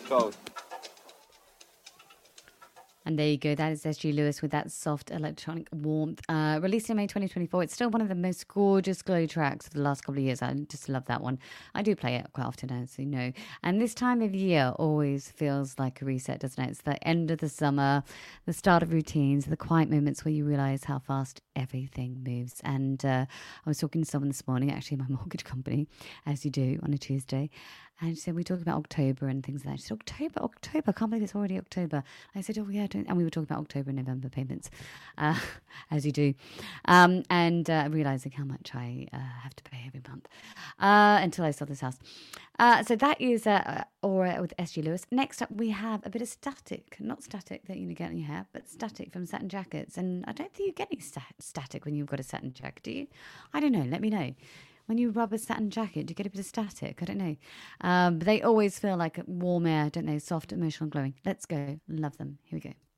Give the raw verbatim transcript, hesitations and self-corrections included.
Cold. And there you go. That is S G Lewis with that soft electronic warmth. Uh, released in May twenty twenty-four. It's still one of the most gorgeous glow tracks of the last couple of years. I just love that one. I do play it quite often, as you know. And this time of year always feels like a reset, doesn't it? It's the end of the summer, the start of routines, the quiet moments where you realize how fast everything moves. And uh, I was talking to someone this morning, actually, my mortgage company, as you do on a Tuesday. And she said, we talk about October and things like that. She said, October, October, I can't believe it's already October. I said, oh, yeah. Don't, and we were talking about October and November payments, uh, as you do. Um, and uh, realizing how much I uh, have to pay every month uh, until I sell this house. Uh, so that is uh, Aura with S G Lewis. Next up, we have a bit of Static. Not Static that you get in your hair, but Static from Satin Jackets. And I don't think you get any st- static when you've got a satin jacket, do you? I don't know. Let me know. When you rub a satin jacket, do you get a bit of static? I don't know. Um, but they always feel like warm air, don't they? Soft, emotional, glowing. Let's go. Love them. Here we go.